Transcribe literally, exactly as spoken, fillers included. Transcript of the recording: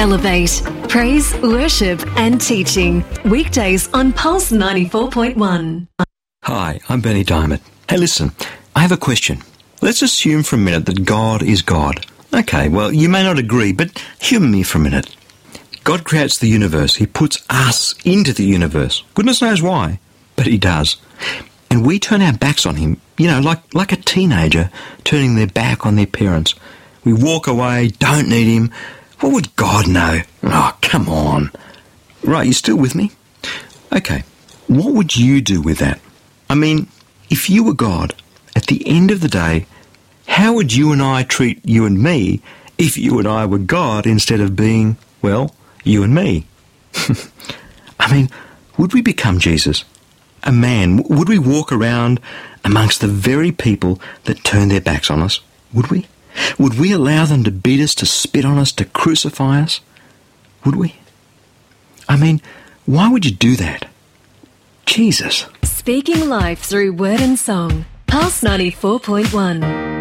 Elevate. Praise, worship and teaching. Weekdays on Pulse ninety-four point one. Hi, I'm Bernie Diamond. Hey, listen, I have a question. Let's assume for a minute that God is God. Okay, well, you may not agree, but humour me for a minute. God creates the universe. He puts us into the universe. Goodness knows why, but he does. And we turn our backs on him, you know, like, like a teenager turning their back on their parents. We walk away, don't need him. What would God know? Oh, come on. Right, you still with me? Okay, what would you do with that? I mean, if you were God, at the end of the day, how would you and I treat you and me if you and I were God instead of being, well, you and me? I mean, would we become Jesus? A man? Would we walk around amongst the very people that turn their backs on us? Would we? Would we allow them to beat us, to spit on us, to crucify us? Would we? I mean, why would you do that? Jesus. Speaking life through word and song. Pulse ninety-four point one.